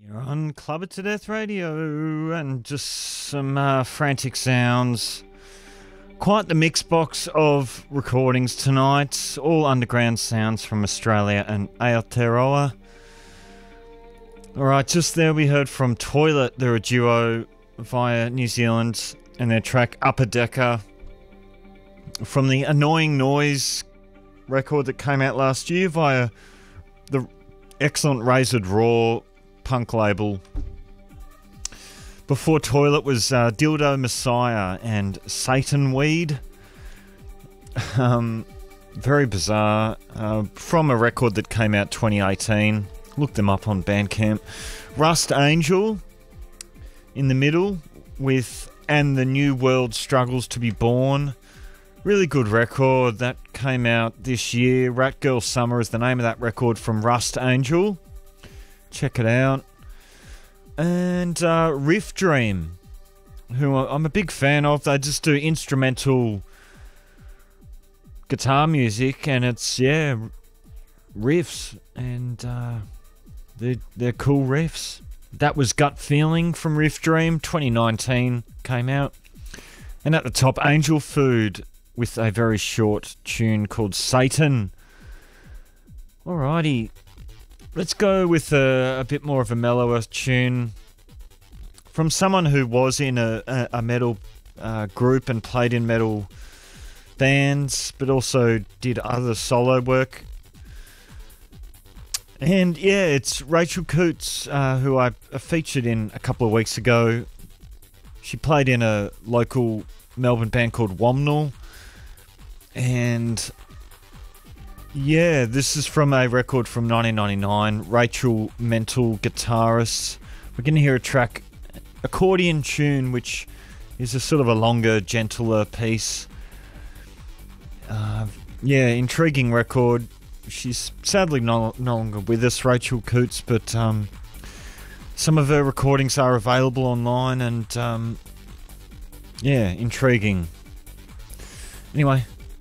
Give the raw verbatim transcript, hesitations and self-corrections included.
You're on Club It to Death Radio, and just some uh, frantic sounds. Quite the mix box of recordings tonight. All underground sounds from Australia and Aotearoa. Alright, just there we heard from Toilet. They're a duo via New Zealand, and their track Upper Decker from the Annoying Noise record that came out last year via the excellent Razored Raw punk label. Before Toilet was uh, Dildo Messiah and Satan Weed. Um, very bizarre. Uh, from a record that came out twenty eighteen. Look them up on Bandcamp. Rust Angel in the middle with And the New World Struggles to Be Born. Really good record that came out this year. Rat Girl Summer is the name of that record from Rust Angel. Check it out. And uh, Riff Dream, who I'm a big fan of. They just do instrumental guitar music, and it's, yeah, riffs, and uh, they're, they're cool riffs. That was Gut Feeling from Riff Dream, twenty nineteen came out. And at the top, Angel Food with a very short tune called Satan. Alrighty. Let's go with a, a bit more of a mellower tune from someone who was in a, a, a metal uh, group and played in metal bands, but also did other solo work. And yeah, it's Rachel Coots, uh, who I featured in a couple of weeks ago. She played in a local Melbourne band called Womnal. And yeah, this is from a record from nineteen ninety-nine, Rachel Mental Guitarist. We're going to hear a track, Accordion Tune, which is a sort of a longer, gentler piece. Uh, yeah, intriguing record. She's sadly no, no longer with us, Rachel Coots, but um, some of her recordings are available online, and um, yeah, intriguing. Anyway,